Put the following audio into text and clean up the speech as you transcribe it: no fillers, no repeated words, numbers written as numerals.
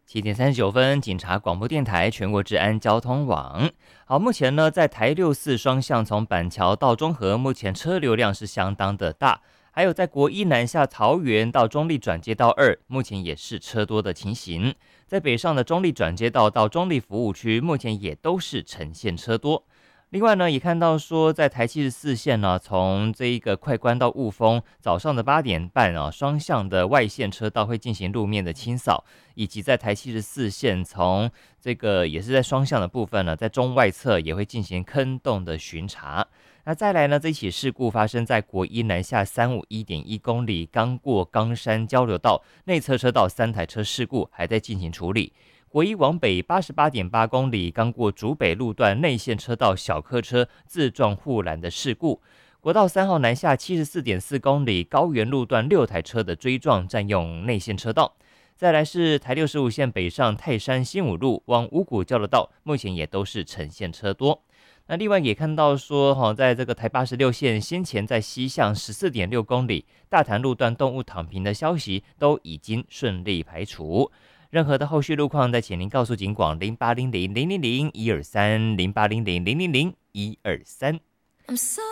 7点39分，警察广播电台全国治安交通网。好，目前呢，在台6、4双向从板桥到中和，目前车流量是相当的大。还有在国一南下桃园到中立转接道2，目前也是车多的情形。在北上的中立转接道到中立服务区，目前也都是呈现车多。另外呢，也看到说，在台74线呢，从这一个快关到雾峰，早上的8点半啊，双向的外线车道会进行路面的清扫，以及在台74线从这个也是在双向的部分呢，在中外侧也会进行坑洞的巡查。那再来呢，这起事故发生在国一南下351.1公里，刚过冈山交流道内侧车道3台车事故还在进行处理。国一往北88.8公里，刚过竹北路段内线车道小客车自撞护栏的事故。国道3号南下74.4公里，高原路段6台车的追撞占用内线车道。再来是台65线北上泰山新武路往五股交流道，目前也都是呈现车多。那另外也看到说，在这个台86线先前在西向14.6公里大潭路段动物躺平的消息都已经顺利排除。任何的后续路况，再请您告诉警广0800000123，0800000123。